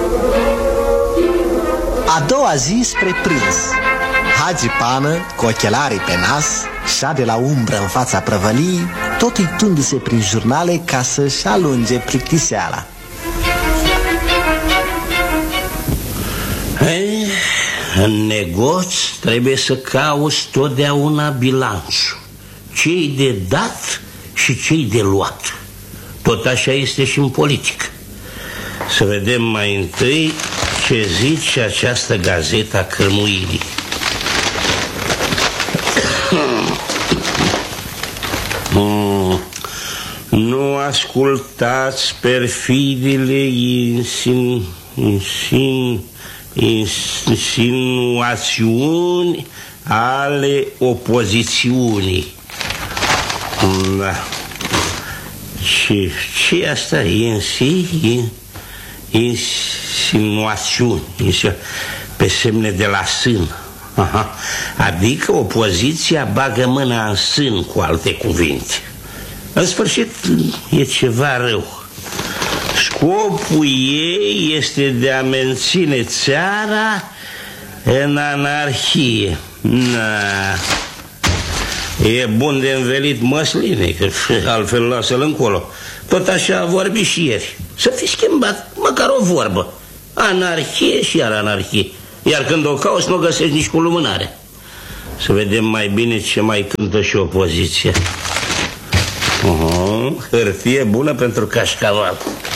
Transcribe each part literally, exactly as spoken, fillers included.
A doua zi spre prânz, Hagi Pană, cu ochelarii pe nas, șade la umbră în fața prăvălii, tot uitându-se prin jurnale ca să-și alunge plictiseala. Ei, în negoț trebuie să cauți totdeauna bilanțul, ce-i de dat și ce-i de luat. Tot așa este și în politică. Să vedem mai întâi ce zice această gazetă a Cărmuirii. Hmm. Nu ascultați perfidile insin, insin, insinuațiuni ale opozițiunii. Da. Ce, ce asta e în si? Insinuațiuni, pe semne de la sân. Aha. Adică opoziția bagă mâna în sân, cu alte cuvinte. În sfârșit, e ceva rău. Scopul ei este de a menține țara în anarhie. Na. E bun de învelit măsline, că altfel lasă-l încolo. Tot așa a vorbit și ieri. Să fi schimbat măcar o vorbă. Anarhie și iar anarhie. Iar când o cauți, nu o găsești nici cu lumânare. Să vedem mai bine ce mai cântă și opoziția. uh-huh. Hârtie bună pentru cașcaval.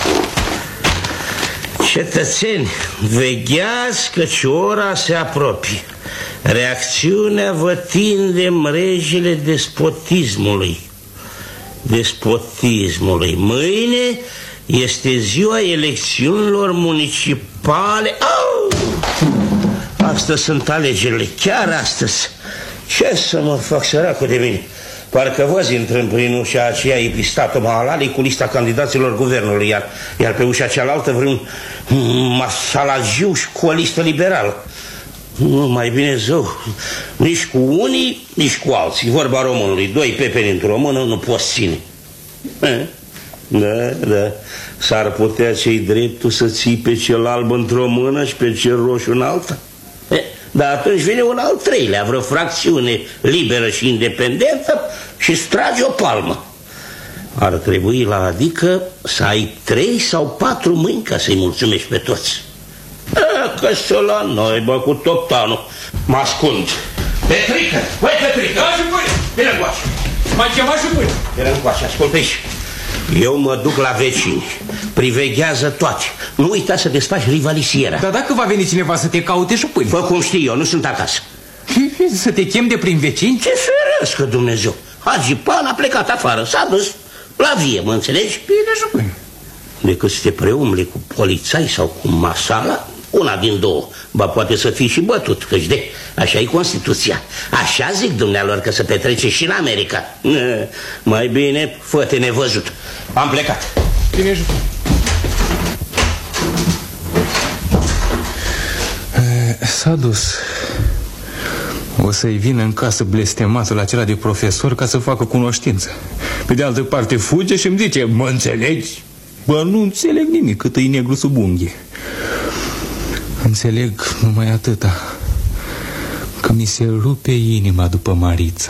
Cetățeni, vegheați căci ora se apropie. Reacțiunea vă tinde mrejele despotismului. Despotismului. Mâine este ziua elecțiunilor municipale. Au! Astăzi sunt alegerile, chiar astăzi. Ce să mă fac săracul de mine? Parcă văz intrând prin ușa aceea epistatul Mahalali cu lista candidaților guvernului, iar, iar pe ușa cealaltă vreun masalagiu și cu o listă liberală. Nu, mai bine zău, nici cu unii, nici cu alții. Vorba românului, doi pepeni într-o mână nu poți ține. Da, da, s-ar putea cei dreptul să ții pe cel alb într-o mână și pe cel roșu în alta. Dar atunci vine un al treilea, vreo fracțiune liberă și independentă și îți trage o palmă. Ar trebui la adică să ai trei sau patru mâini ca să-i mulțumești pe toți. A, că să la noi, bă, cu toptanul. Mă ascund. Petrică, băi, Petrică! Da, jupâne! Vine încoace. M-ai chemat, jupâne? Vine încoace, ascultă aici. Eu mă duc la vecini. Priveghează toate. Nu uita să desfaci rivalisiera. Dar dacă va veni cineva să te caute, jupâne? Fă cum știi eu, nu sunt acasă. Să te chem de prin vecini? Ce ferească Dumnezeu. Hagi Pan a plecat afară, s-a dus la vie, mă înțelegi? Bine, jupâne. Decât să te preumli cu polițai sau cu masala, una din două. Ba poate să fii și bătut, căci de, așa e Constituția. Așa zic dumnealor că se petrece și în America. Mai bine, fă-te nevăzut. Am plecat. Bine, jupâne. S-a dus. O să-i vină în casă blestematul acela de profesor ca să facă cunoștință. Pe de altă parte fuge și îmi zice: mă înțelegi? Bă, nu înțeleg nimic, cât e negru sub unghie. Înțeleg numai atâta, că mi se rupe inima după Marița.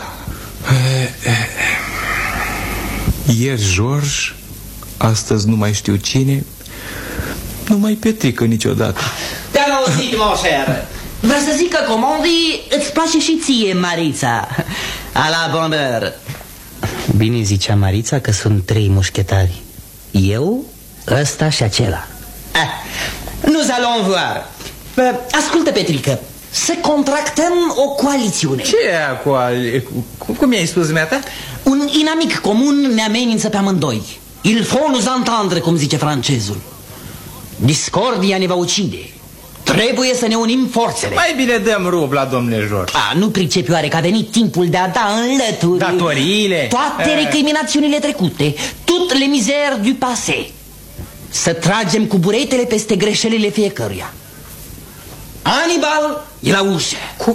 Ieri George, astăzi nu mai știu cine, nu mai Petrică niciodată. Te-am auzit, mon cher. Vreau să zic că comandii îți place și ție, Marița. A la bonheur. Bine zicea Marița că sunt trei mușchetari. Eu, ăsta și acela. Ah, nous allons voir. Ascultă, Petrică, să contractăm o coalițiune. Ce e coaliție? Cum i-ai spus, dumneata? Un inamic comun ne amenință pe amândoi. Il faut nous entendre, cum zice francezul. Discordia ne va ucide. Trebuie să ne unim forțele. Mai bine dăm rubla, domnule George. A, nu pricepi oare că a venit timpul de a da înlături datoriile, toate e... recriminațiunile trecute, toutes les misères du passé. Să tragem cu buretele peste greșelile fiecăruia. Anibal e la ușă. Cum?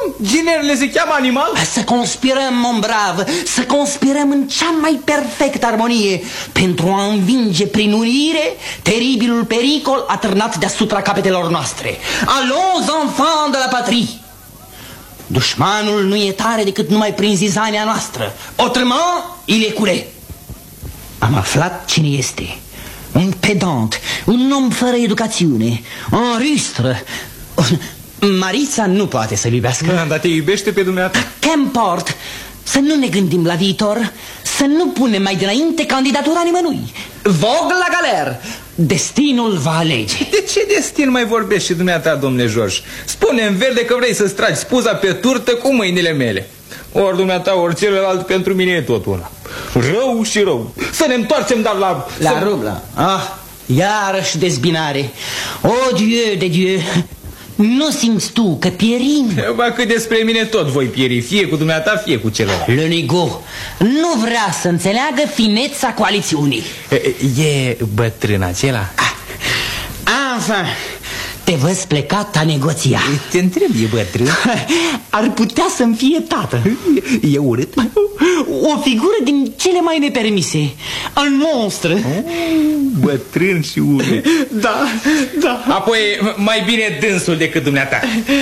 Ginerele se cheamă animal? Să conspirăm, mon brav, să conspirăm în cea mai perfectă armonie pentru a învinge prin unire teribilul pericol atârnat deasupra capetelor noastre. Allons, enfants de la patrie! Dușmanul nu e tare decât numai prin zizania noastră. Autrement, il est coulé. Am aflat cine este. Un pedant, un om fără educațiune, un rustră. Marița nu poate să-l iubească. Da, dar te iubește pe dumneata. Qu'importe, să nu ne gândim la viitor, să nu punem mai dinainte candidatura nimănui. Vog la galer, destinul va alege. De ce destin mai vorbești și dumneata, domnule George? Spune în verde că vrei să-ți tragi spuza pe turtă cu mâinile mele. Ori dumneata, ori celălalt, pentru mine e tot una. Rău și rău. Să ne întoarcem, dar la... La să... rubla. Ah, iarăși dezbinare. Oh, Dieu de Dieu. Nu simți tu că pierim? Ba, că despre mine tot voi pieri, fie cu dumneata, fie cu celălalt. Le Nego nu vrea să înțeleagă fineța coalițiunii. E, e bătrân acela? Ah, enfin, te văz plecat a negoția. Te întreb, e bătrân? Ar putea să-mi fie tată. E urât? O figură din cele mai nepermise. Un monstru. Oh, bătrân și urât. Da, da. Apoi, mai bine dânsul decât dumneata.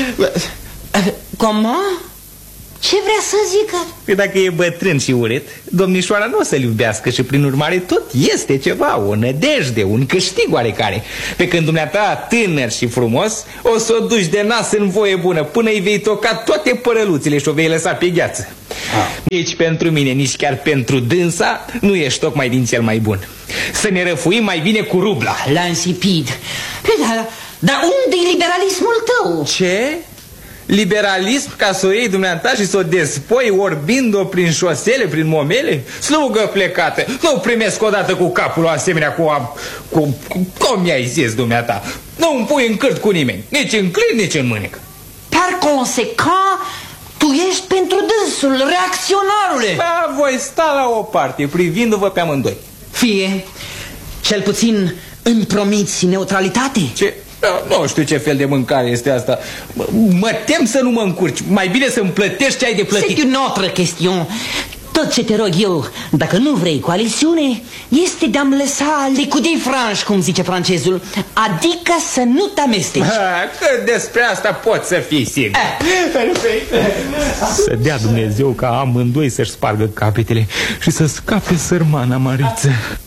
Cum? Ce vrea să zică? Păi dacă e bătrân și urât, domnișoara nu o să-l iubească și prin urmare tot este ceva, o nădejde, un câștig oarecare. Pe când dumneata, tânăr și frumos, o să o duci de nas în voie bună până îi vei toca toate părăluțile și o vei lăsa pe gheață. Ah. Nici pentru mine, nici chiar pentru dânsa nu ești tocmai din cel mai bun. Să ne răfuim mai bine cu rubla. La insipid. Dar, dar unde-i liberalismul tău? Ce? Liberalism ca să o iei dumneata și să o despoi orbind-o prin șosele, prin momele? Slugă plecată, nu primesc odată cu capul o asemenea cu, a, cu, cu cum i-ai zis dumneata. Nu îmi pui în cârt cu nimeni, nici în clin, nici în mânecă. Per consecant, tu ești pentru dânsul, reacționarule. Da, voi sta la o parte, privindu-vă pe amândoi. Fie, cel puțin îmi promiți neutralitate? Ce? Nu știu ce fel de mâncare este asta. Mă tem să nu mă încurci. Mai bine să-mi plătești ce ai de plătit. C'est une autre question. Tot ce te rog eu, dacă nu vrei coalițiune, este de-a-mi lăsa les coups de franche, cum zice francezul. Adică să nu te amesteci. Că despre asta pot să fii sigur. Perfect. Să dea Dumnezeu ca amândoi să-și spargă capetele și să scape sărmana Mariță.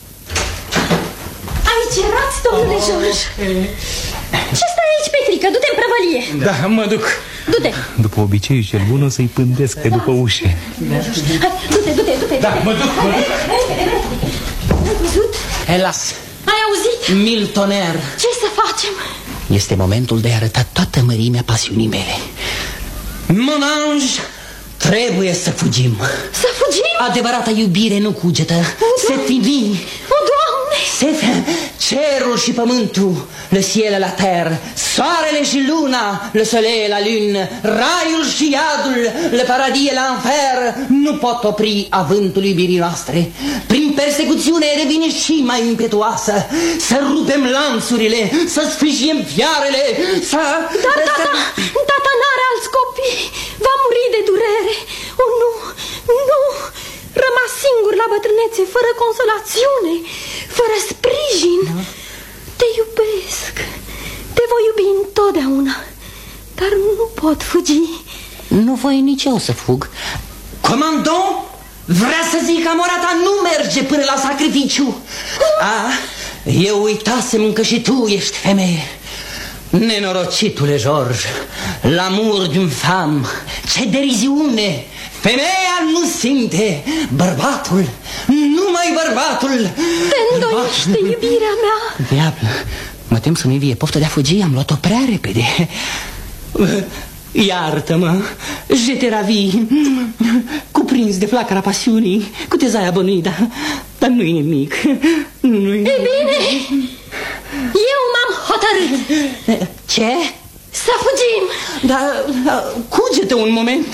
Aici erați, domnule George. Ce stai aici, Petrică? Du-te în prăvălie. Da, mă duc. Du-te. După obiceiul cel bun o să-i pândesc pe după ușe. Du-te, du-te, du-te. Da, mă duc, mă duc. Ai văzut? Helas. Ai auzit? Mille tonnerre. Ce să facem? Este momentul de a arăta toată mărimea pasiunii mele. Mon ange, trebuie să fugim. Să fugim? Adevărata iubire nu cugetă. Se fini. O, Doamne! Se cerul și pământul, le ciel et la terre, soarele și luna, le soleil et la lune, raiul și iadul, le paradis et l'enfer nu pot opri avântul iubirii noastre. Prin persecuțiune devine și mai impetuoasă. Să rupem lanțurile, să sfâșiem fiarele, să... Dar tata, tata n-are alți copii. Va muri de durere. O, nu, nu. Rămas singur la bătrânețe, fără consolațiune, fără sprijin. Da. Te iubesc. Te voi iubi întotdeauna. Dar nu pot fugi. Nu voi nici eu să fug. Comandant, vrea să zic că Morata nu merge până la sacrificiu. Ah, eu uitasem că și tu ești femeie. Nenorocitule George, l'amour d'une femme, ce deriziune. Femeia nu simte, bărbatul, numai bărbatul. Te îndoiește iubirea mea. Diablă, mă tem să nu-i vie poftă de a fugi, am luat-o prea repede. Iartă-mă, je te ravi, cuprins de flacăra pasiunii, cu tezaia bănuită, dar nu-i nimic, nu-i... E bine, eu m-am hotărât. Ce? Să fugim. Dar cugetă un moment.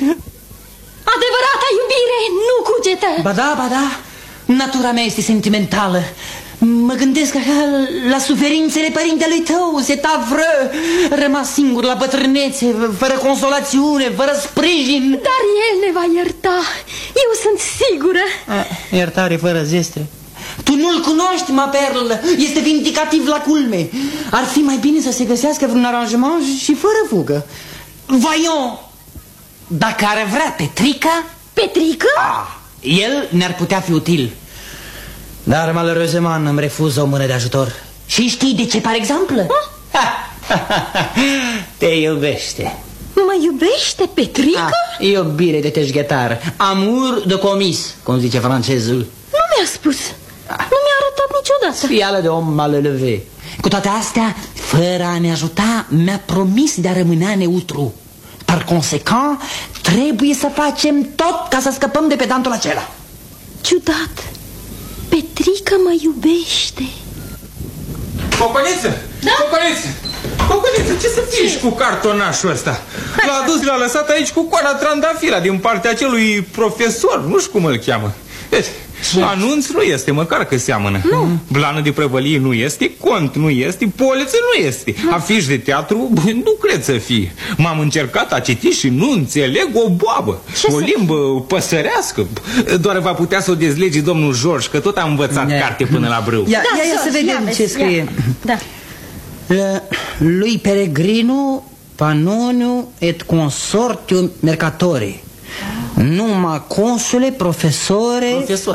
Adevărata iubire nu cugetă. Ba da, ba da, natura mea este sentimentală. Mă gândesc așa la suferințele părintelui tău, Setavră, rămas singur la bătrânețe, fără consolațiune, fără sprijin. Dar el ne va ierta, eu sunt sigură. A, iertare fără zestre. Tu nu-l cunoști, ma perlă, este vindicativ la culme. Ar fi mai bine să se găsească vreun aranjament și fără fugă. Voyons, dacă ar vrea Petrica... Petrica? A, el ne-ar putea fi util. Dar, malheureusement, îmi refuză o mână de ajutor. Și știi de ce, par exemplu? Te iubește. Mă iubește Petrica? Ah, iubire de teșghetar. Amour de comis, cum zice francezul. Nu mi-a spus. Nu mi-a arătat niciodată. Fială de om malelevé. Cu toate astea, fără a ne ajuta, mi-a promis de a rămâne neutru. Par consecant, trebuie să facem tot ca să scăpăm de pedantul acela. Ciudat. Petrica mă iubește. Coconiță! Da? Coconiță! Coconiță, ce să faci cu cartonașul ăsta? L-a dus, l-a lăsat aici cu coana trandafira din partea acelui profesor, nu știu cum îl cheamă. Deci, anunț nu este, măcar că seamănă. Nu. Blană de prăvălie nu este, cont nu este, poliță nu este. Afiș de teatru, nu cred să fie. M-am încercat a citi și nu înțeleg o boabă. O limbă păsărească. Doar va putea să o dezlege domnul George, că tot a învățat Ne. carte până la brâu. Ia, Da, ia, ia sos, să vedem ia vezi, ce scrie. ia. Da. Le- Lui Peregrinu Pannoniu et consortium mercatori. Numa consule profesore Profesor.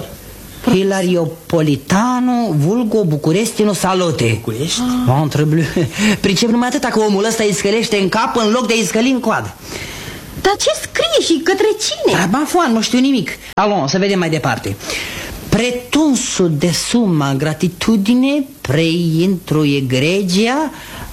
Hilariopolitano vulgo Bucurestinu salute. București? Ventre bleu. Pricep numai atâta că omul ăsta iscălește în cap în loc de iscăli în coadă. Dar ce scrie și către cine? Traba foan, nu știu nimic. Alon, să vedem mai departe. Pretunsul de summa gratitudine preintro egregia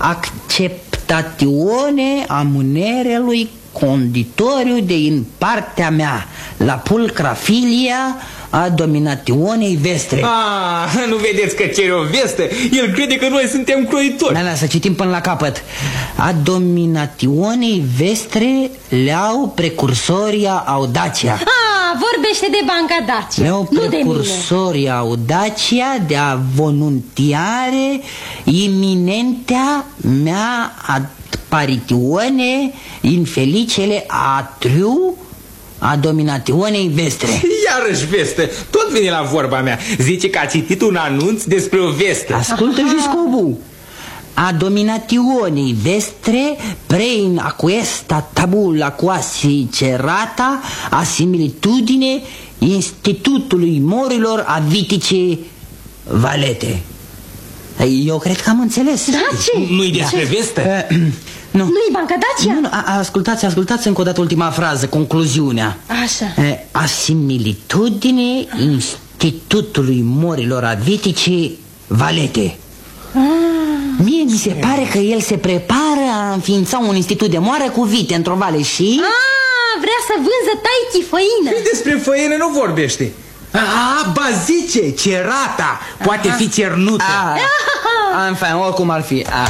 acceptatione a munerelui conditoriu de in partea mea la pulcra filia a dominationei vestre. Ah, nu vedeți că cere o vestă? El crede că noi suntem croitori. Da, da, să citim până la capăt. A dominationei vestre leau precursoria audacia. Ah, vorbește de Banca Dacia. Leau Nu de mine. precursoria audacia de a voluntiare iminentea mea apparitione infelicele atriu a dominationei vestre. Iarăși vestă, tot vine la vorba mea. Zice că a citit un anunț despre o vestă. Ascultă Giscobu. A dominationei vestre prein aquesta tabula quasi cerata a similitudine institutului morilor a vitice valete. Eu cred că am înțeles. Da, ce? Nu-i despre vestă? Uh, nu. Nu-i Banca Dacia? Nu, nu, a, ascultați, ascultați încă o dată ultima frază, concluziunea. Așa. Uh, A similitudine institutului morilor avitice valete. Ah, Mie mi se pare că el se prepară a înființa un institut de moară cu vite într-o vale și... ah, vrea să vânză taichi făină. Despre făină nu vorbește. A, ba zice, cerata. Poate fi cernută. A, a, enfin, oricum ar fi. A.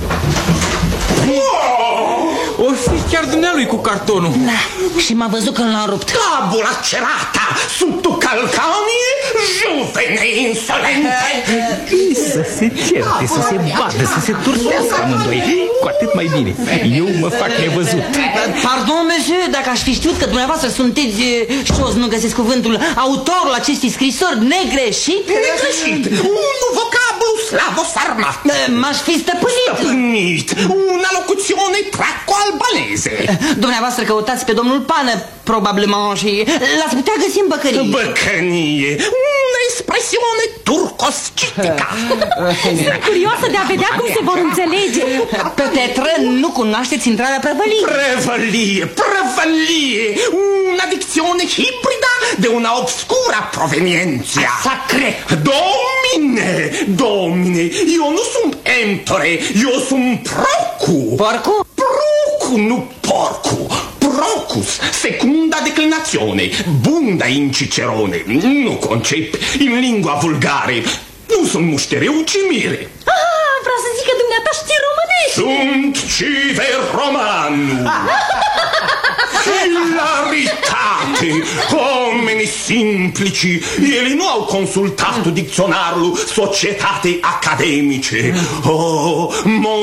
O fi chiar dumnealui cu cartonul. Da, și m-a văzut când l-am rupt. Tabula cerata sub tu calcanie, juvene insolente. Să se certe, să se bată, să se turtească amândoi. Cu atât mai bine. Eu mă fac nevăzut. Pardon, monsieur, dacă aș fi știut că dumneavoastră sunteți, șos, nu găsesc cuvântul, autorul acestei scrisori negreșit. Negreșit, un vocablu slavo-sarmat. M-aș fi stăpânit. Stăpânit, una locuzione traco-albaneze. Dumneavoastră căutați pe domnul Pană, probabilmente, și l-ați putea găsi în băcărie. Băcănie, una espresiune turco-scitica. Sunt curioasă de a vedea cum se vor înțelege. Peut-être nu cunoașteți intrarea prăvălii. Prevălie, prevălie, una dicțiune hibrida de una obscura proveniență. Sacre. Domine, domine, eu nu sunt emptore, eu sunt procu. Porcu? Procu, nu porcu. Procus, secunda declinazione, bunda in Cicerone, nu concepi, in lingua vulgare. Nu sunt muștereu, ci mire. Ah, vreau să zic că dumneata știi românești. Sunt civer roman. Hilaritate! Oamenii simplici, ei nu au consultat dicționarul societatei academice. Oh,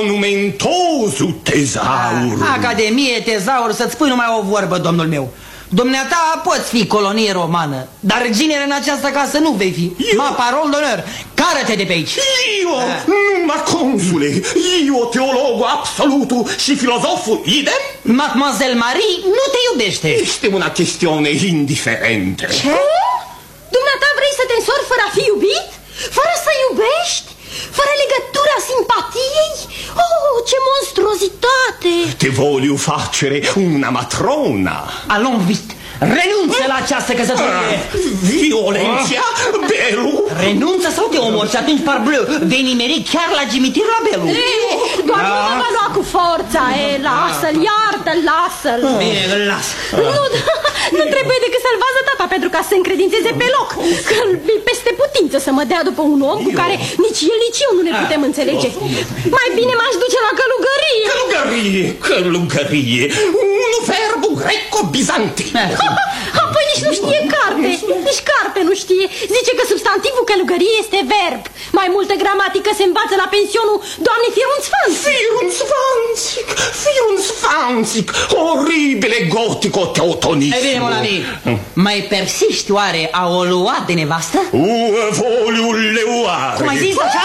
monumentosul tezaur! Academie, tezaur, să-ți spui numai o vorbă, domnul meu. Dumneata poți fi colonie romană, dar ginere în această casă nu vei fi. Eu? Ma parol d'onor, cară-te de pe aici. Eu, numai consule, eu, teologul absolutul și filozoful, idem? Mademoiselle Marie nu te iubește. Este una chestiune indiferentă. Ce? Dumneata vrei să te însori fără a fi iubit? Fără să iubești? Fără legătura simpatiei? Oh, ce monstruozitate! Te voglio facere una matrona. Allons vite, renunță la această căsătorie. Violenția, Belu. Renunță sau te omori și atunci, parbleu, vei nimeri chiar la cimitir la Belu. E, doar nu mă va lua cu forța, e, lasă-l, iartă-l, lasă-l. Bine, îl las. Nu, nu trebuie decât să-l vază tata pentru ca să se încredințeze pe loc. Că e peste putință să mă dea după un om cu care nici el, nici eu nu ne putem înțelege. Mai bine m-aș duce la călugărie. Călugărie, călugărie, un verb greco-bizantin. Apoi nici nu știe carte, nici carte nu știe. Zice că substantivul călugărie este verb. Mai multă gramatică se învață la pensionul doamnei Firunțfanțic. Firunțfanțic, Firunțfanțic, oribile gotico-teotonism. Ei bine, mon ami, mai persiști oare a o lua de nevastă? Ue voliu leuare. Cum ai zis așa?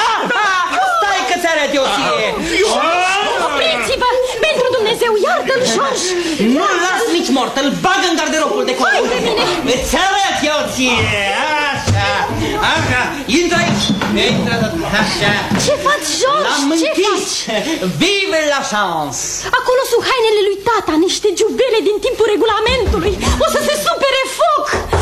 Stai că ți arăt eu ție. Opriți-vă! Pentru Dumnezeu, iartă-l, George! Nu-l las nici mort, îl bag în garderobul de colo. Îți arăt eu ție. Așa, așa, intră aici. Intră, așa. Ce faci, George? L-am închis. Vive la chance. Acolo sunt hainele lui tata, niște giubele din timpul regulamentului. O să se supere foc.